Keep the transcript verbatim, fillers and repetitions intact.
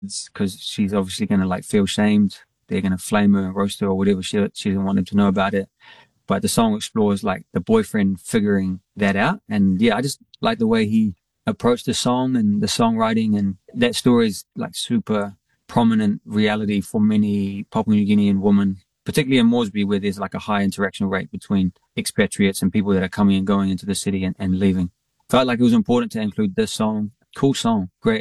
because she's obviously going to like feel shamed. They're going to flame her and roast her or whatever. She, she doesn't want them to know about it. But the song explores like the boyfriend figuring that out. And yeah, I just like the way he approached the song and the songwriting, and that story is like super prominent reality for many Papua New Guinean women, particularly in Moresby, where there's like a high interaction rate between expatriates and people that are coming and going into the city and, and leaving. Felt like it was important to include this song. Cool song. Great